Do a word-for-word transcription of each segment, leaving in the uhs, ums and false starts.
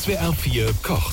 S W R vier kocht.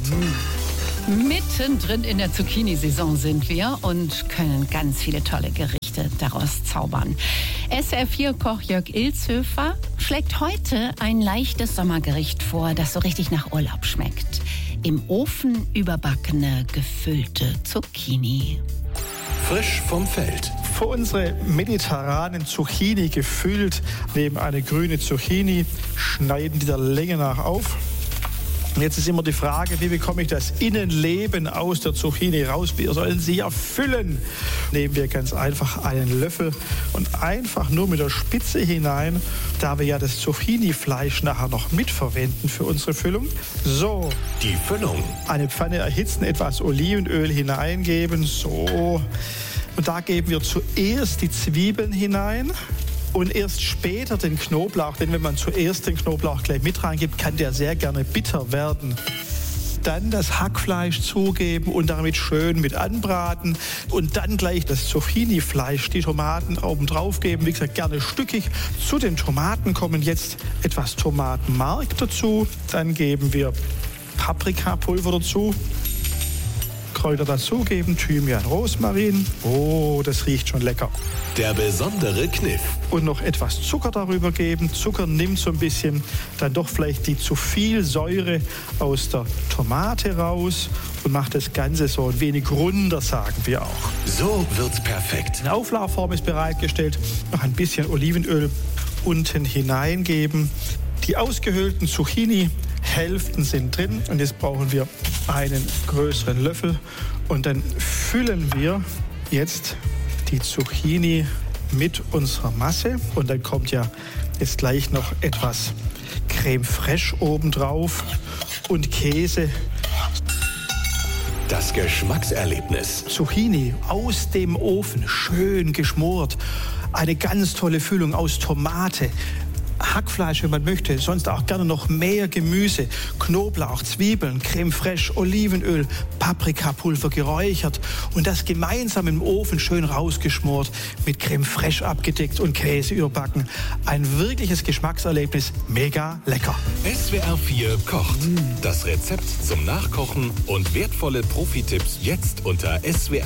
Mittendrin in der Zucchini-Saison sind wir und können ganz viele tolle Gerichte daraus zaubern. S W R vier Koch Jörg Ilzhöfer schlägt heute ein leichtes Sommergericht vor, das so richtig nach Urlaub schmeckt. Im Ofen überbackene, gefüllte Zucchini. Frisch vom Feld. Für unsere mediterranen Zucchini gefüllt, nehmen eine grüne Zucchini, schneiden die der Länge nach auf. Und jetzt ist immer die Frage, wie bekomme ich das Innenleben aus der Zucchini raus? Wir sollen sie erfüllen. Nehmen wir ganz einfach einen Löffel und einfach nur mit der Spitze hinein, da wir ja das Zucchini-Fleisch nachher noch mitverwenden für unsere Füllung. So. Die Füllung. Eine Pfanne erhitzen, etwas Olivenöl hineingeben. So. Und da geben wir zuerst die Zwiebeln hinein. Und erst später den Knoblauch, denn wenn man zuerst den Knoblauch gleich mit reingibt, kann der sehr gerne bitter werden. Dann das Hackfleisch zugeben und damit schön mit anbraten. Und dann gleich das Zucchini-Fleisch, die Tomaten oben drauf geben. Wie gesagt, gerne stückig. Zu den Tomaten kommen jetzt etwas Tomatenmark dazu. Dann geben wir Paprikapulver dazu. Kräuter dazugeben, Thymian, Rosmarin. Oh, das riecht schon lecker. Der besondere Kniff. Und noch etwas Zucker darüber geben. Zucker nimmt so ein bisschen dann doch vielleicht die zu viel Säure aus der Tomate raus und macht das Ganze so ein wenig runder, sagen wir auch. So wird's perfekt. Eine Auflaufform ist bereitgestellt. Noch ein bisschen Olivenöl unten hineingeben. Die ausgehöhlten Zucchini Hälften sind drin und jetzt brauchen wir einen größeren Löffel und dann füllen wir jetzt die Zucchini mit unserer Masse und dann kommt ja jetzt gleich noch etwas Creme Fraiche obendrauf und Käse. Das Geschmackserlebnis. Zucchini aus dem Ofen, schön geschmort. Eine ganz tolle Füllung aus Tomate, Hackfleisch, wenn man möchte, sonst auch gerne noch mehr Gemüse, Knoblauch, Zwiebeln, Creme Fraiche, Olivenöl, Paprikapulver geräuchert und das gemeinsam im Ofen schön rausgeschmort, mit Creme Fraiche abgedeckt und Käse überbacken. Ein wirkliches Geschmackserlebnis, mega lecker. S W R vier kocht. Das Rezept zum Nachkochen und wertvolle Profi-Tipps jetzt unter S W R